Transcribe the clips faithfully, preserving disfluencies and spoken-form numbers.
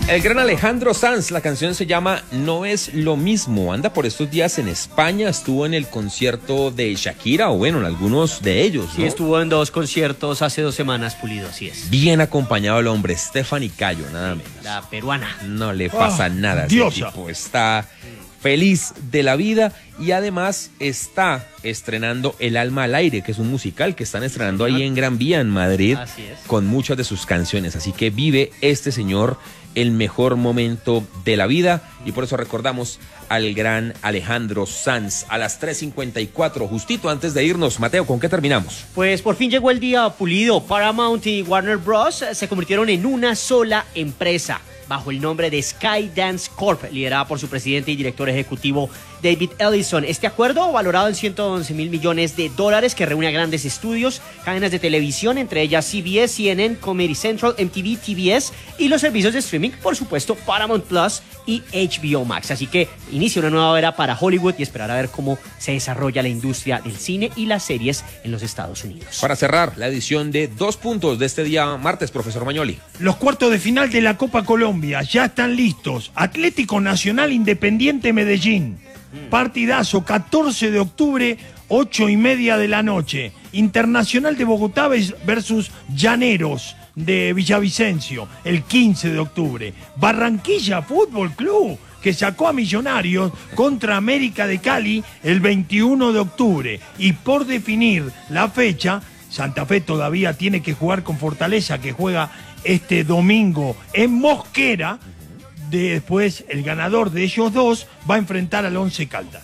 El gran Alejandro Sanz, la canción se llama No es lo mismo. Anda por estos días en España, estuvo en el concierto de Shakira, o bueno, en algunos de ellos, ¿no? Sí, estuvo en dos conciertos hace dos semanas, Pulido, así es. Bien acompañado el hombre, Stephanie Cayo, nada menos. La peruana. No le pasa Ah, nada a ese diosa. tipo, está feliz de la vida y además está estrenando El alma al aire, que es un musical que están estrenando ahí en Gran Vía, en Madrid, Así es. con muchas de sus canciones. Así que vive este señor el mejor momento de la vida y por eso recordamos al gran Alejandro Sanz a las tres cincuenta y cuatro, justito antes de irnos. Mateo, ¿con qué terminamos? Pues por fin llegó el día, Pulido. Paramount y Warner Bros. Se convirtieron en una sola empresa bajo el nombre de Skydance Corp, liderada por su presidente y director ejecutivo David Ellison. Este acuerdo, valorado en ciento once mil millones de dólares, que reúne a grandes estudios, cadenas de televisión, entre ellas C B S, C N N, Comedy Central, M T V, T B S y los servicios de streaming, por supuesto, Paramount Plus y H B O Max. Así que inicia una nueva era para Hollywood y esperar a ver cómo se desarrolla la industria del cine y las series en los Estados Unidos. Para cerrar la edición de Dos Puntos de este día martes, profesor Mañoli. Los cuartos de final de la Copa Colombia ya están listos. Atlético Nacional Independiente Medellín. Partidazo, catorce de octubre, ocho y media de la noche. Internacional de Bogotá versus Llaneros de Villavicencio, el quince de octubre. Barranquilla Fútbol Club, que sacó a Millonarios contra América de Cali el veintiuno de octubre. Y por definir la fecha, Santa Fe todavía tiene que jugar con Fortaleza, que juega este domingo en Mosquera. Después, el ganador de ellos dos va a enfrentar al Once Caldas.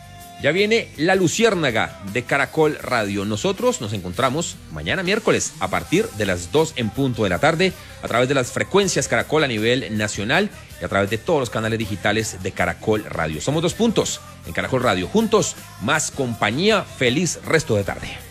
Ya viene La Luciérnaga de Caracol Radio. Nosotros nos encontramos mañana miércoles a partir de las dos en punto de la tarde a través de las frecuencias Caracol a nivel nacional y a través de todos los canales digitales de Caracol Radio. Somos Dos Puntos en Caracol Radio. Juntos, más compañía. Feliz resto de tarde.